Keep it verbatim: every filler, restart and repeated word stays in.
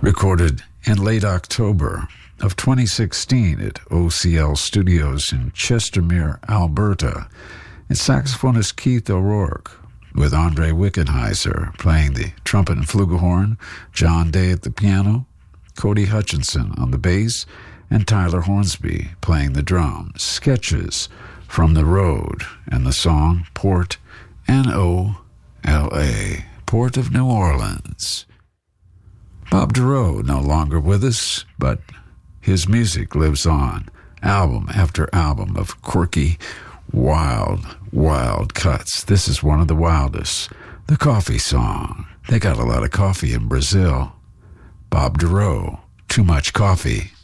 Recorded in late October of twenty sixteen at O C L Studios in Chestermere, Alberta, it's saxophonist Keith O'Rourke with Andre Wickenheiser playing the trumpet and flugelhorn, John Day at the piano, Cody Hutchinson on the bass, and Tyler Hornsby playing the drums. Sketches from the road and the song Port N O L A, Port of New Orleans. Bob Dorough no longer with us, but his music lives on, album after album of quirky, wild, wild cuts. This is one of the wildest, the Coffee Song. They got a lot of coffee in Brazil. Bob Dorough, Too Much Coffee.